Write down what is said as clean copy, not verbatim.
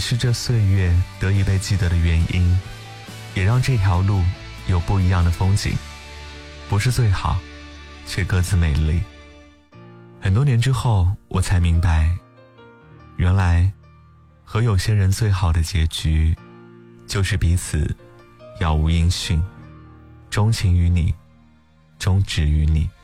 是这岁月得以被记得的原因，也让这条路有不一样的风景，不是最好，却各自美丽。很多年之后，我才明白，原来和有些人最好的结局，就是彼此杳无音讯，钟情于你，终止于你。